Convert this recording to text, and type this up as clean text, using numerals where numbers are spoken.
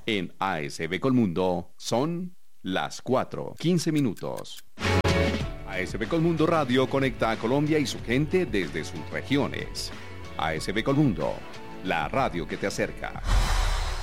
En ASB Colmundo son las 4:15. ASB Colmundo Radio conecta a Colombia y su gente desde sus regiones. ASB Colmundo, la radio que te acerca.